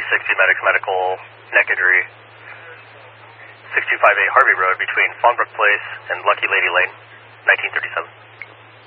60 Medics Medical, neck injury, 6258 Harvey Road between Fawnbrook Place and Lucky Lady Lane, 1937.